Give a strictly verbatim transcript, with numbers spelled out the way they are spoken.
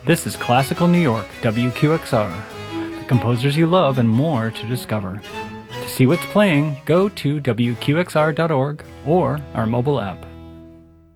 This is Classical New York, W Q X R. The composers you love and more to discover. To see what's playing, go to W Q X R dot org or our mobile app.